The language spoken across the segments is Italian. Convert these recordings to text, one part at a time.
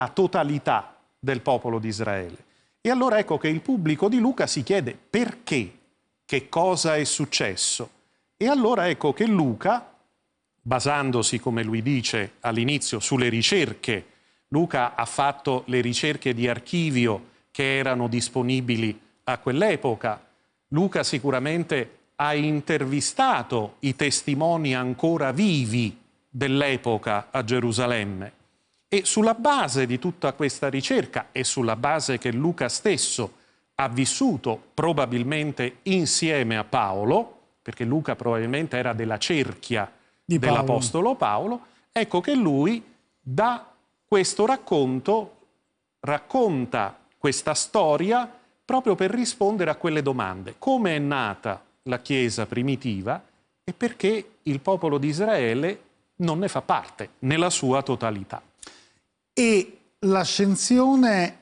totalità del popolo di Israele. E allora ecco che il pubblico di Luca si chiede perché, che cosa è successo. E allora ecco che Luca, basandosi, come lui dice all'inizio, sulle ricerche, Luca ha fatto le ricerche di archivio che erano disponibili a quell'epoca. Luca sicuramente ha intervistato i testimoni ancora vivi dell'epoca a Gerusalemme. E sulla base di tutta questa ricerca e sulla base che Luca stesso ha vissuto probabilmente insieme a Paolo, perché Luca probabilmente era della cerchia dell'Apostolo Paolo, ecco che lui da questo racconto racconta questa storia proprio per rispondere a quelle domande. Come è nata la Chiesa primitiva e perché il popolo di Israele non ne fa parte nella sua totalità. E l'ascensione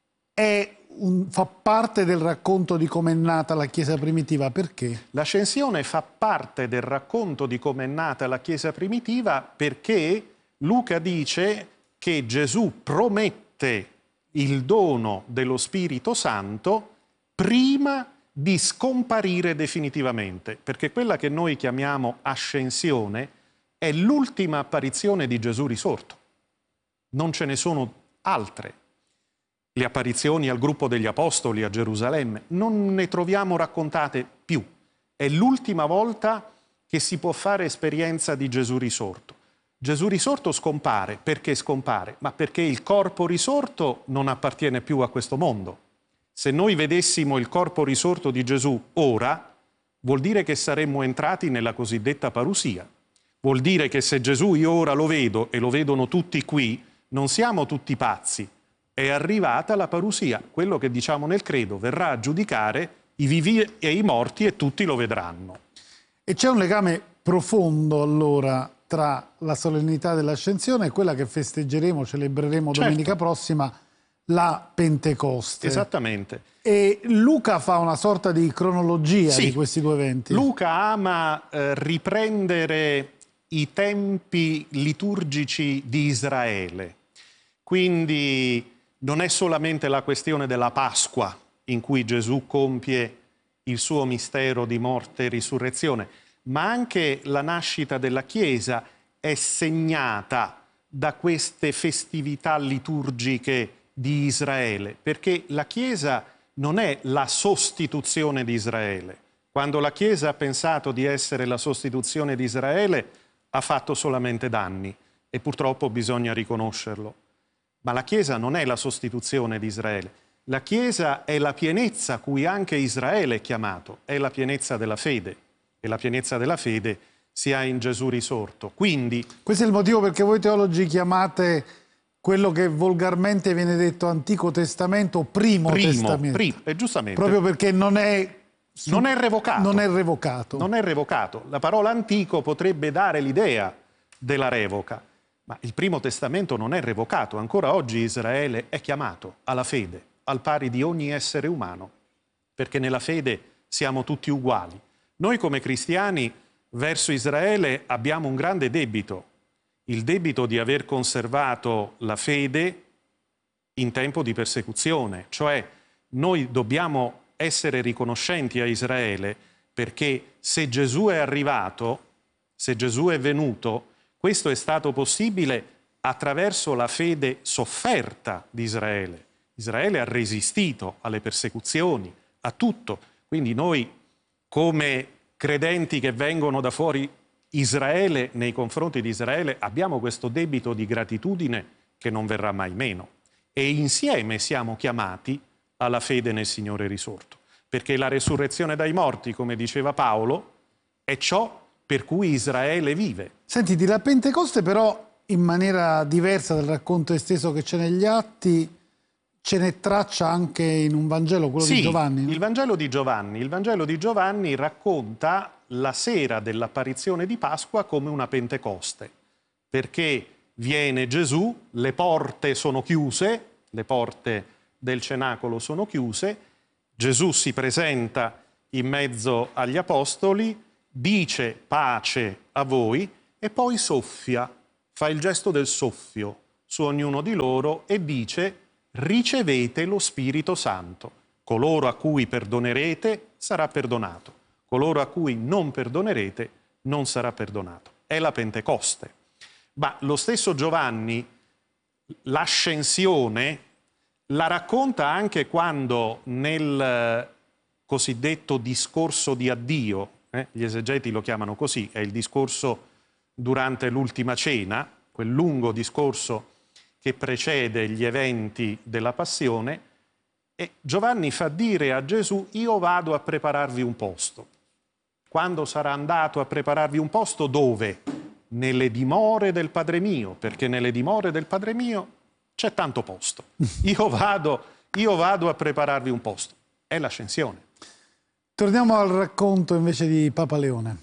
fa parte del racconto di come è nata la Chiesa primitiva, perché? L'ascensione fa parte del racconto di come è nata la Chiesa primitiva perché Luca dice che Gesù promette il dono dello Spirito Santo prima di scomparire definitivamente, perché quella che noi chiamiamo ascensione è l'ultima apparizione di Gesù risorto. Non ce ne sono altre. Le apparizioni al gruppo degli Apostoli a Gerusalemme non ne troviamo raccontate più. È l'ultima volta che si può fare esperienza di Gesù risorto. Gesù risorto scompare. Perché scompare? Ma perché il corpo risorto non appartiene più a questo mondo. Se noi vedessimo il corpo risorto di Gesù ora, vuol dire che saremmo entrati nella cosiddetta parusia. Vuol dire che se Gesù io ora lo vedo e lo vedono tutti qui, non siamo tutti pazzi. È arrivata la parusia, quello che diciamo nel credo, verrà a giudicare i vivi e i morti e tutti lo vedranno. E c'è un legame profondo allora tra la solennità dell'Ascensione e quella che festeggeremo, celebreremo domenica prossima, la Pentecoste. Esattamente. E Luca fa una sorta di cronologia di questi due eventi. Luca ama riprendere i tempi liturgici di Israele. Quindi non è solamente la questione della Pasqua in cui Gesù compie il suo mistero di morte e risurrezione, ma anche la nascita della Chiesa è segnata da queste festività liturgiche di Israele, perché la Chiesa non è la sostituzione di Israele. Quando la Chiesa ha pensato di essere la sostituzione di Israele, ha fatto solamente danni e purtroppo bisogna riconoscerlo. Ma la Chiesa non è la sostituzione di Israele. La Chiesa è la pienezza a cui anche Israele è chiamato, è la pienezza della fede. E la pienezza della fede si ha in Gesù risorto. Quindi, questo è il motivo perché voi teologi chiamate quello che volgarmente viene detto Antico Testamento o Primo Testamento. E giustamente. Proprio perché non è revocato. Non è revocato. Non è revocato. La parola antico potrebbe dare l'idea della revoca. Ma il Primo Testamento non è revocato. Ancora oggi Israele è chiamato alla fede, al pari di ogni essere umano, perché nella fede siamo tutti uguali. Noi come cristiani verso Israele abbiamo un grande debito, il debito di aver conservato la fede in tempo di persecuzione, cioè noi dobbiamo essere riconoscenti a Israele perché se Gesù è arrivato, se Gesù è venuto, questo è stato possibile attraverso la fede sofferta di Israele. Israele ha resistito alle persecuzioni, a tutto. Quindi noi, come credenti che vengono da fuori Israele, nei confronti di Israele, abbiamo questo debito di gratitudine che non verrà mai meno. E insieme siamo chiamati alla fede nel Signore risorto. Perché la resurrezione dai morti, come diceva Paolo, è ciò per cui Israele vive. Senti, di la Pentecoste però, in maniera diversa dal racconto esteso che c'è negli Atti, ce n'è traccia anche in un Vangelo, quello di Giovanni? No? Il Vangelo di Giovanni. Il Vangelo di Giovanni racconta la sera dell'apparizione di Pasqua come una Pentecoste, perché viene Gesù, le porte sono chiuse, le porte del cenacolo sono chiuse, Gesù si presenta in mezzo agli apostoli, dice pace a voi e poi soffia, fa il gesto del soffio su ognuno di loro e dice: ricevete lo Spirito Santo. Coloro a cui perdonerete sarà perdonato, coloro a cui non perdonerete non sarà perdonato. È la Pentecoste. Ma lo stesso Giovanni l'ascensione la racconta anche quando nel cosiddetto discorso di addio, gli esegeti lo chiamano così, è il discorso durante l'ultima cena, quel lungo discorso che precede gli eventi della passione, e Giovanni fa dire a Gesù: io vado a prepararvi un posto. Quando sarà andato a prepararvi un posto, dove? Nelle dimore del Padre mio, perché nelle dimore del Padre mio c'è tanto posto. Io vado a prepararvi un posto. È l'ascensione. Torniamo al racconto invece di Papa Leone.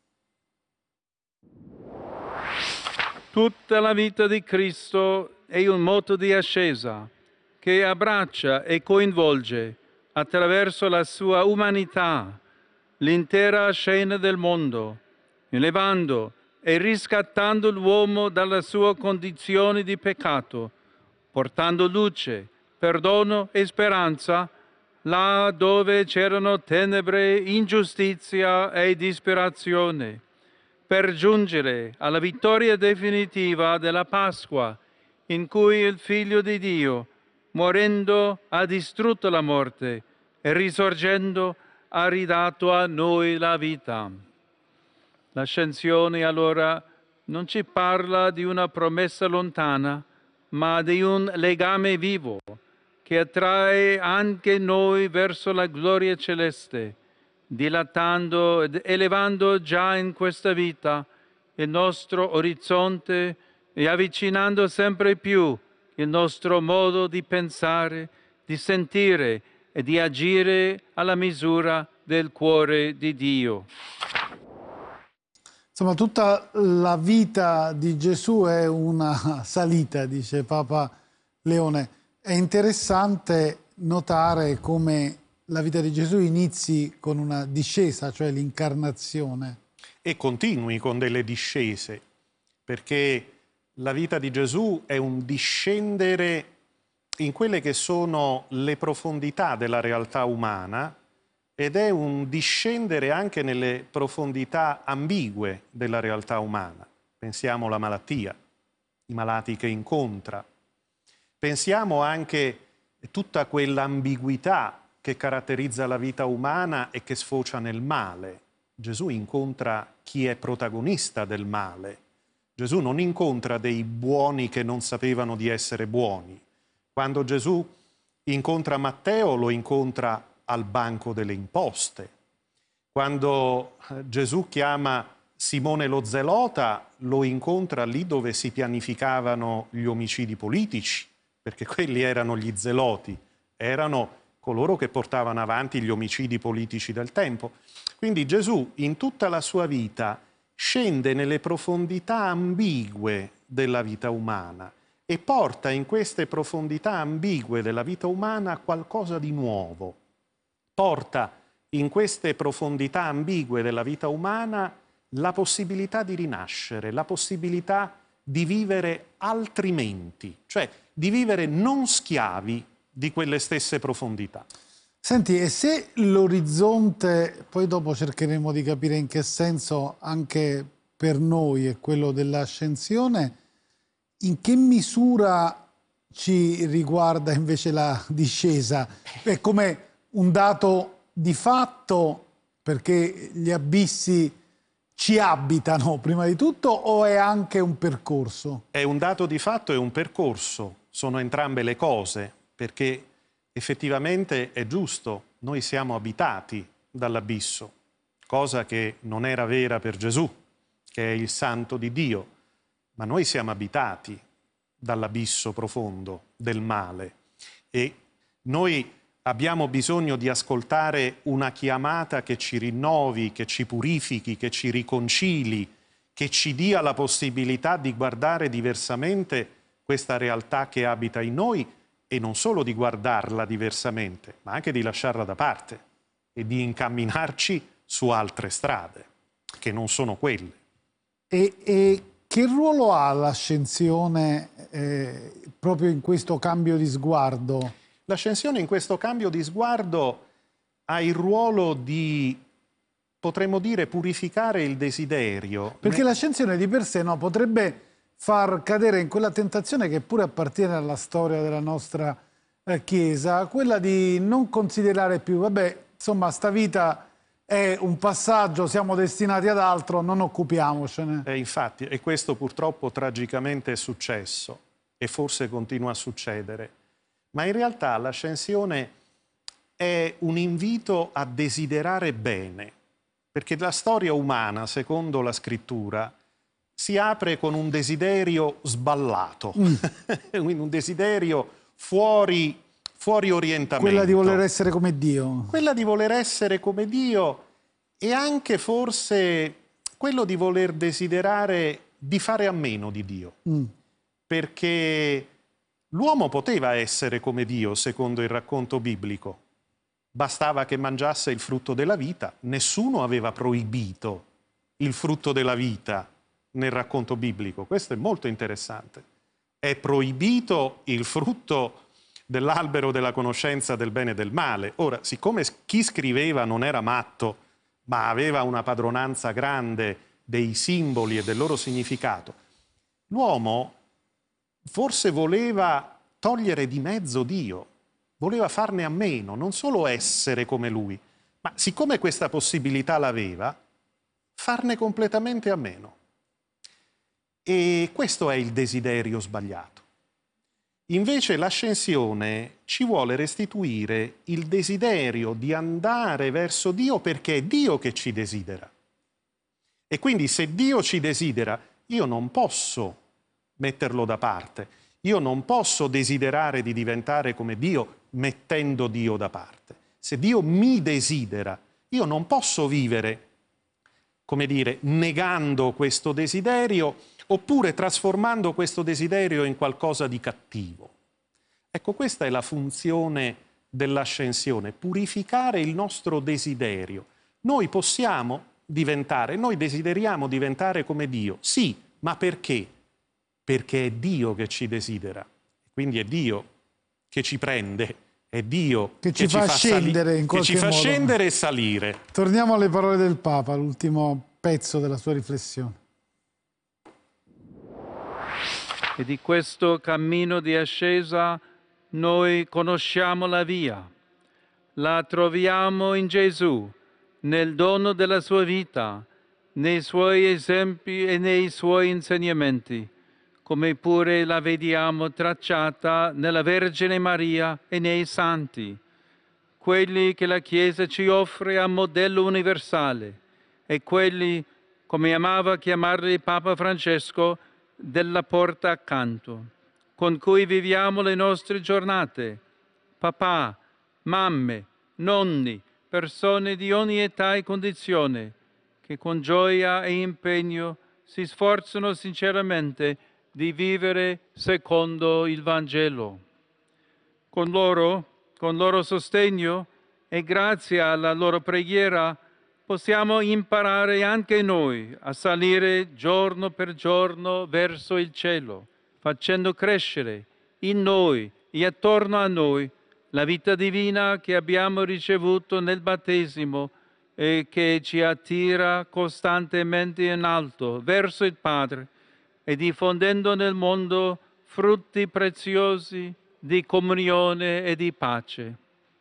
Tutta la vita di Cristo è un moto di ascesa che abbraccia e coinvolge attraverso la sua umanità l'intera scena del mondo, elevando e riscattando l'uomo dalla sua condizione di peccato, portando luce, perdono e speranza là dove c'erano tenebre, ingiustizia e disperazione, per giungere alla vittoria definitiva della Pasqua, in cui il Figlio di Dio, morendo, ha distrutto la morte e risorgendo ha ridato a noi la vita. L'ascensione allora non ci parla di una promessa lontana, ma di un legame vivo che attrae anche noi verso la gloria celeste, dilatando ed elevando già in questa vita il nostro orizzonte e avvicinando sempre più il nostro modo di pensare, di sentire e di agire alla misura del cuore di Dio. Insomma, tutta la vita di Gesù è una salita, dice Papa Leone. È interessante notare come la vita di Gesù inizi con una discesa, cioè l'incarnazione. E continui con delle discese, perché la vita di Gesù è un discendere in quelle che sono le profondità della realtà umana ed è un discendere anche nelle profondità ambigue della realtà umana. Pensiamo alla malattia, i malati che incontra. Pensiamo anche a tutta quell'ambiguità che caratterizza la vita umana e che sfocia nel male. Gesù incontra chi è protagonista del male. Gesù non incontra dei buoni che non sapevano di essere buoni. Quando Gesù incontra Matteo, lo incontra al banco delle imposte. Quando Gesù chiama Simone lo Zelota, lo incontra lì dove si pianificavano gli omicidi politici, perché quelli erano gli zeloti, erano coloro che portavano avanti gli omicidi politici del tempo. Quindi Gesù in tutta la sua vita scende nelle profondità ambigue della vita umana e porta in queste profondità ambigue della vita umana qualcosa di nuovo. Porta in queste profondità ambigue della vita umana la possibilità di rinascere, la possibilità di vivere altrimenti, cioè di vivere non schiavi di quelle stesse profondità. Senti, e se l'orizzonte, poi dopo cercheremo di capire in che senso anche per noi è quello dell'ascensione, in che misura ci riguarda invece la discesa? È come un dato di fatto perché gli abissi ci abitano prima di tutto o è anche un percorso? È un dato di fatto e un percorso, sono entrambe le cose, perché effettivamente è giusto, noi siamo abitati dall'abisso, cosa che non era vera per Gesù, che è il santo di Dio, ma noi siamo abitati dall'abisso profondo del male e noi abbiamo bisogno di ascoltare una chiamata che ci rinnovi, che ci purifichi, che ci riconcili, che ci dia la possibilità di guardare diversamente questa realtà che abita in noi e non solo di guardarla diversamente, ma anche di lasciarla da parte e di incamminarci su altre strade, che non sono quelle. E che ruolo ha l'ascensione proprio in questo cambio di sguardo? L'ascensione in questo cambio di sguardo ha il ruolo di, potremmo dire, purificare il desiderio. Perché l'ascensione di per sé potrebbe far cadere in quella tentazione che pure appartiene alla storia della nostra Chiesa, quella di non considerare più, vabbè, insomma, sta vita è un passaggio, siamo destinati ad altro, non occupiamocene. Infatti, e questo purtroppo tragicamente è successo e forse continua a succedere. Ma in realtà l'ascensione è un invito a desiderare bene, perché la storia umana, secondo la scrittura, si apre con un desiderio sballato, un desiderio fuori orientamento. Quella di voler essere come Dio. Quella di voler essere come Dio e anche forse quello di voler desiderare di fare a meno di Dio. Perché l'uomo poteva essere come Dio, secondo il racconto biblico. Bastava che mangiasse il frutto della vita. Nessuno aveva proibito il frutto della vita nel racconto biblico. Questo è molto interessante. È proibito il frutto dell'albero della conoscenza del bene e del male. Ora, siccome chi scriveva non era matto, ma aveva una padronanza grande dei simboli e del loro significato, l'uomo forse voleva togliere di mezzo Dio, voleva farne a meno, non solo essere come lui, ma siccome questa possibilità l'aveva, farne completamente a meno. E questo è il desiderio sbagliato. Invece l'ascensione ci vuole restituire il desiderio di andare verso Dio perché è Dio che ci desidera. E quindi se Dio ci desidera, io non posso metterlo da parte, io non posso desiderare di diventare come Dio mettendo Dio da parte. Se Dio mi desidera, io non posso vivere, come dire, negando questo desiderio oppure trasformando questo desiderio in qualcosa di cattivo. Ecco, questa è la funzione dell'ascensione, purificare il nostro desiderio. Noi possiamo diventare, noi desideriamo diventare come Dio, sì, ma perché? Perché è Dio che ci desidera, quindi è Dio che ci prende, è Dio che ci fa scendere in qualche modo. Che ci fa scendere e salire. Torniamo alle parole del Papa, l'ultimo pezzo della sua riflessione. E di questo cammino di ascesa noi conosciamo la via. La troviamo in Gesù, nel dono della sua vita, nei suoi esempi e nei suoi insegnamenti, come pure la vediamo tracciata nella Vergine Maria e nei santi, quelli che la Chiesa ci offre a modello universale e quelli, come amava chiamarli Papa Francesco, della porta accanto, con cui viviamo le nostre giornate. Papà, mamme, nonni, persone di ogni età e condizione, che con gioia e impegno si sforzano sinceramente di vivere secondo il Vangelo. Con loro sostegno e grazie alla loro preghiera possiamo imparare anche noi a salire giorno per giorno verso il cielo, facendo crescere in noi e attorno a noi la vita divina che abbiamo ricevuto nel battesimo e che ci attira costantemente in alto verso il Padre e diffondendo nel mondo frutti preziosi di comunione e di pace.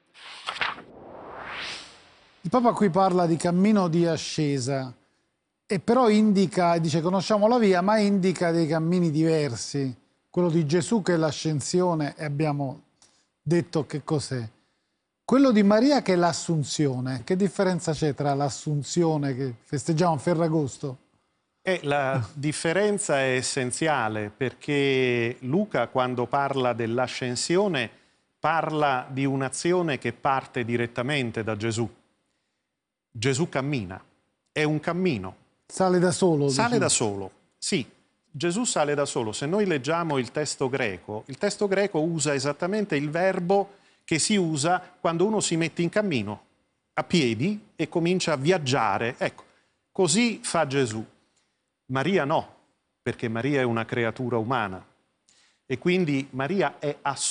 Il Papa qui parla di cammino di ascesa e però indica, dice conosciamo la via, ma indica dei cammini diversi. Quello di Gesù che è l'ascensione e abbiamo detto che cos'è. Quello di Maria che è l'assunzione. Che differenza c'è tra l'assunzione che festeggiamo a Ferragosto? La differenza è essenziale perché Luca quando parla dell'ascensione parla di un'azione che parte direttamente da Gesù. Gesù cammina, è un cammino. Sale da solo? Sale da solo, sì. Gesù sale da solo. Se noi leggiamo il testo greco usa esattamente il verbo che si usa quando uno si mette in cammino, a piedi, e comincia a viaggiare. Ecco, così fa Gesù. Maria no, perché Maria è una creatura umana. e quindi Maria è